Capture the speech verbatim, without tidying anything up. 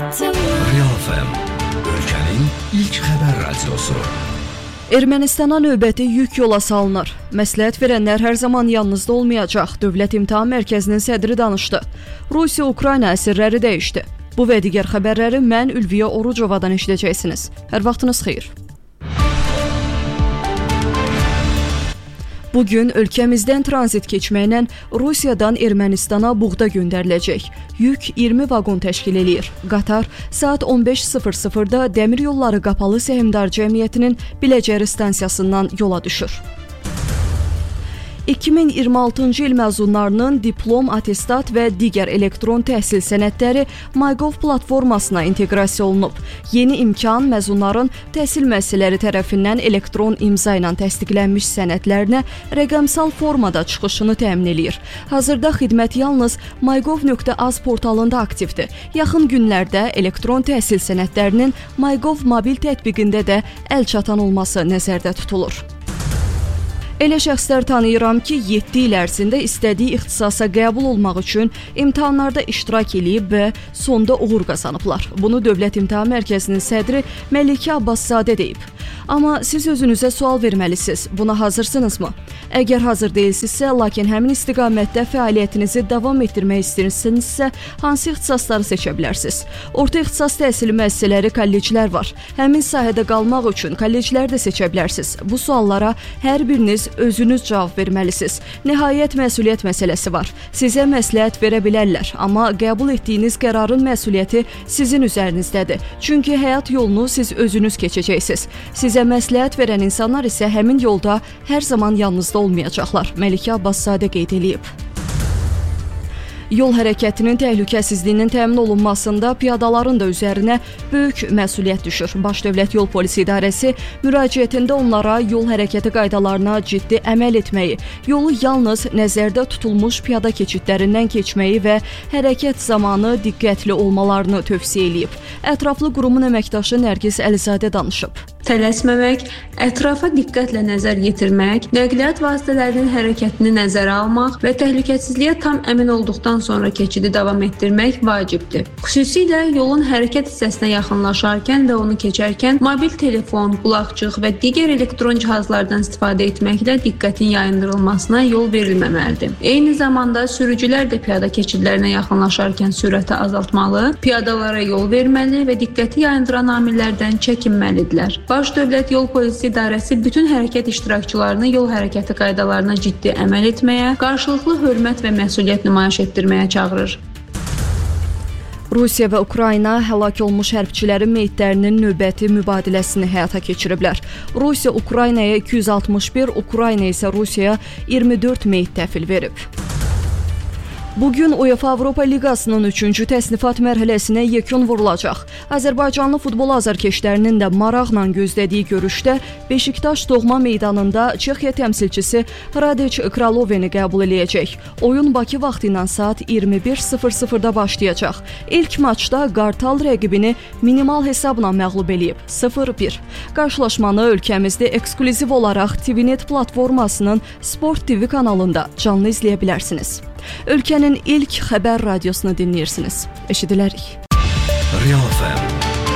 Real F M, ölkənin ilk xəbər radiosu. Ermənistana növbəti yük yola salınır. Məsləhət verənlər hər zaman yanınızda olmayacaq. Dövlət İmtahan Mərkəzinin sədri danışdı. Rusiya-Ukrayna əsirləri dəyişdi. Bu və digər xəbərləri mən Ülviyə Orucovadan eşidəcəksiniz. Hər vaxtınız xeyir. Bugün ölkəmizdən tranzit keçməklə Rusiyadan Ermənistana buğda göndəriləcək. Yük iyirmi vaqon təşkil eləyir. Qatar saat on beş sıfır sıfırda Dəmir Yolları Qapalı Səhmdar Cəmiyyətinin Biləcəri stansiyasından yola düşür. iki min iyirmi altıncı il məzunlarının diplom, attestat və digər elektron təhsil sənədləri MyGov platformasına inteqrasiya olunub. Yeni imkan məzunların təhsil müəssisələri tərəfindən elektron imza ilə təsdiqlənmiş sənədlərinə rəqəmsal formada çıxışını təmin eləyir. Hazırda xidmət yalnız mygov nöqtə az portalında aktivdir. Yaxın günlərdə elektron təhsil sənədlərinin MyGov mobil tətbiqində də əlçatan olması nəzərdə tutulur. Elə şəxslər tanıyıram ki, yeddi il ərzində istədiyi ixtisasa qəbul olmaq üçün imtahanlarda iştirak edib və sonda uğur qazanıblar. Bunu Dövlət İmtahan Mərkəzinin sədri Məlikə Abbaszadə deyib. Amma siz özünüzə sual verməlisiniz. Buna hazırsınızmı? Əgər hazır deyilsinizsə, lakin həmin istiqamətdə fəaliyyətinizi davam etdirmək istəyirsinizsə, hansı ixtisasları seçə bilərsiniz? Orta ixtisas təhsili müəssisələri, kolleclər var. Həmin sahədə qalmaq üçün kolleclər də seçə bilərsiniz. Bu suallara hər biriniz özünüz cavab verməlisiniz. Nəhayət məsuliyyət məsələsi var. Sizə məsləhət verə bilərlər, amma qəbul etdiyiniz qərarın məsuliyyəti sizin üzərinizdədir. Çünki həyat yolunu siz özünüz keçəcəksiniz. Sizə məsləhət verən insanlar isə həmin yolda hər zaman yanınızda olmayacaqlar. Məlikə Abbaszadə qeyd edib. Yol hərəkətinin təhlükəsizliyinin təmin olunmasında piyadaların da üzərinə böyük məsuliyyət düşür. Baş Dövlət Yol Polisi İdarəsi müraciətində onlara yol hərəkəti qaydalarına ciddi əməl etməyi, yolu yalnız nəzərdə tutulmuş piyada keçidlərindən keçməyi və hərəkət zamanı diqqətli olmalarını tövsiyə edib. Ətraflı qurumun əməkdaşı Nərgiz Əlizadə danışıb. Tələsməmək, ətrafa diqqətlə nəzər yetirmək, nəqliyyat vasitələrinin hərəkətini nəzərə almaq və təhlükəsizliyə tam əmin olduqdan sonra keçidi davam etdirmək vacibdir. Xüsusilə yolun hərəkət hissəsinə yaxınlaşarkən və onu keçərkən mobil telefon, qulaqçıq və digər elektron cihazlardan istifadə etməklə diqqətin yayındırılmasına yol verilməməlidir. Eyni zamanda sürücülər də piyada keçidlərinə yaxınlaşarkən sürəti azaltmalı, piyadalara yol verməli və diqqəti yayındıran amillərdən çəkinməlidirlər. Baş Dövlət Yol Polisi İdarəsi bütün hərəkət iştirakçılarını yol hərəkəti qaydalarına ciddi əməl etməyə, qarşılıqlı hörmət və məsuliyyət nümayiş etdirməyə çağırır. Rusiya və Ukrayna həlak olmuş hərbçilərin meyitlərinin növbəti mübadiləsini həyata keçiriblər. Rusiya Ukraynaya iki yüz altmış bir, Ukrayna isə Rusiyaya iyirmi dörd meyit təhvil verib. Bugün UEFA Avropa Liqasının üçüncü təsnifat mərhələsinə yekun vurulacaq. Azərbaycanlı futbol azarkeşlərinin də maraqla gözlədiyi görüşdə Beşiktaş doğma meydanında Çexiya təmsilçisi Hradec Kraloveni qəbul eləyəcək. Oyun Bakı vaxtı ilə saat iyirmi bir sıfır sıfırda başlayacaq. İlk maçda Qartal rəqibini minimal hesabla məğlub eləyib sıfır bir. Qarşılaşmanı ölkəmizdə eksklüziv olaraq T V Net platformasının Sport T V kanalında canlı izləyə bilərsiniz. Ölkənin ilk xəbər radiosunu dinləyirsiniz. Eşidilərik. Real F M.